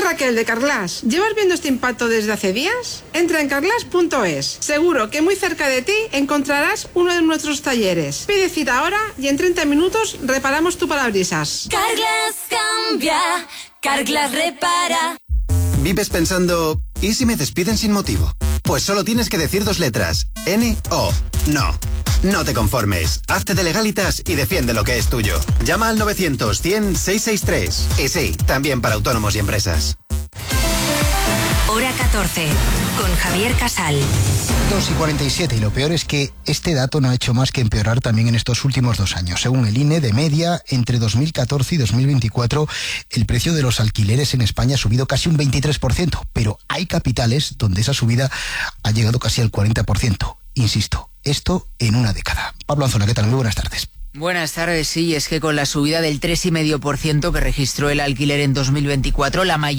Raquel de Carglass. ¿Llevas viendo este impacto desde hace días? Entra en carglass.es. Seguro que muy cerca de ti encontrarás uno de nuestros talleres. Pide cita ahora y en 30 minutos reparamos tu parabrisas. Carglass cambia, Carglass repara. ¿Vives pensando, ¿y si me despiden sin motivo? Pues solo tienes que decir 2 letras. N-O. No. No te conformes. Hazte de Legalitas y defiende lo que es tuyo. Llama al 900-100-663. Y sí, también para autónomos y empresas. Hora 14, con Javier Casal. 2:47, y lo peor es que este dato no ha hecho más que empeorar también en estos últimos 2 años. Según el INE, de media, entre 2014 y 2024, el precio de los alquileres en España ha subido casi un 23%, pero hay capitales donde esa subida ha llegado casi al 40%. Insisto, esto en una década. Pablo Anzola, ¿qué tal? Muy buenas tardes. Buenas tardes, sí, es que con la subida del 3,5% que registró el alquiler en 2024, la mayor